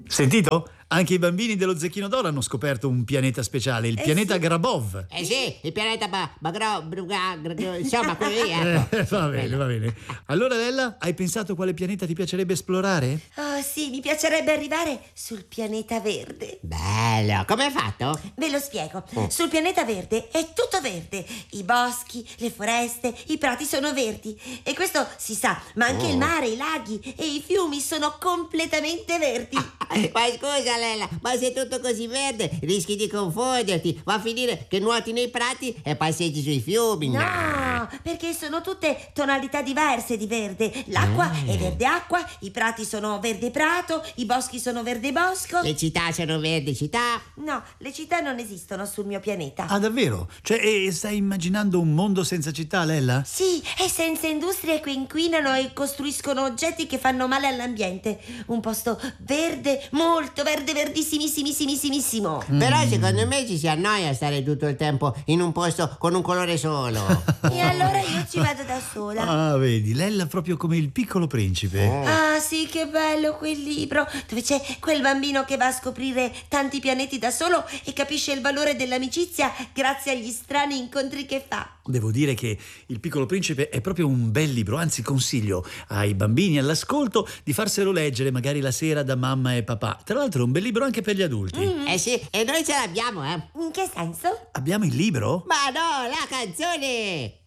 Sentito? Anche i bambini dello Zecchino d'Oro hanno scoperto un pianeta speciale, il pianeta sì. Grabov. Sì, il pianeta insomma, quello lì, ecco. Va bene, va bene. Allora, Lella, hai pensato quale pianeta ti piacerebbe esplorare? Oh sì, mi piacerebbe arrivare sul pianeta verde. Bello, come hai fatto? Ve lo spiego. Sul pianeta verde è tutto verde. I boschi, le foreste, i prati sono verdi. E questo si sa, ma anche il mare, i laghi e i fiumi sono completamente verdi. Ma scusa, Lella, ma se è tutto così verde rischi di confonderti. Va a finire che nuoti nei prati e passeggi sui fiumi. No, perché sono tutte tonalità diverse di verde. L'acqua è verde acqua, i prati sono verde prato, i boschi sono verde bosco. Le città sono verdi città. No, le città non esistono sul mio pianeta. Ah, davvero? Cioè, stai immaginando un mondo senza città, Lella? Sì, e senza industrie che inquinano e costruiscono oggetti che fanno male all'ambiente. Un posto verde, molto verde, verdissimissimissimo. Però secondo me ci si annoia a stare tutto il tempo in un posto con un colore solo. E allora io ci vado da sola. Ah, vedi, Lella proprio come il Piccolo Principe. Ah sì, che bello quel libro, dove c'è quel bambino che va a scoprire tanti pianeti da solo e capisce il valore dell'amicizia grazie agli strani incontri che fa. Devo dire che Il Piccolo Principe è proprio un bel libro, anzi consiglio ai bambini all'ascolto di farselo leggere magari la sera da mamma e papà. Tra l'altro è un bel libro anche per gli adulti. Eh sì, e noi ce l'abbiamo, In che senso? Abbiamo il libro? Ma no, la canzone!